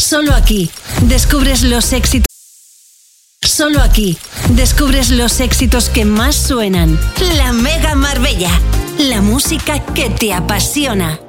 Solo aquí descubres los éxitos. Solo aquí descubres los éxitos que más suenan. La Mega Marbella, la música que te apasiona.